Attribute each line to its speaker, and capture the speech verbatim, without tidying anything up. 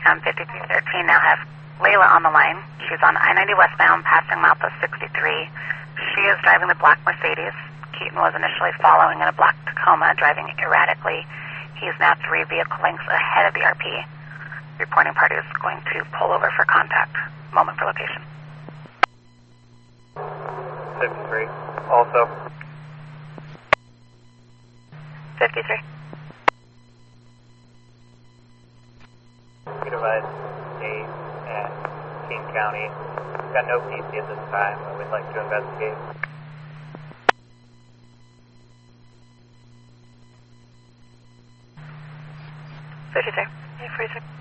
Speaker 1: on fifty-three thirteen now have Layla on the line. She's on I ninety westbound, passing Malpa sixty-three. She is driving the black Mercedes. Keaton was initially following in a black Tacoma, driving erratically. He is now three vehicle lengths ahead of the R P. Reporting party is going to pull over for contact. Moment for location.
Speaker 2: fifty-three. Also.
Speaker 1: fifty-three.
Speaker 2: We divide Dade and King County. We've got no P C at this time, but we'd like to investigate.
Speaker 1: fifty-three. Hey, Fraser.